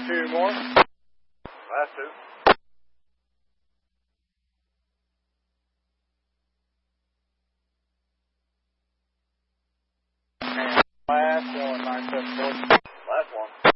2 more. Last 2. And last one, 974. Last one.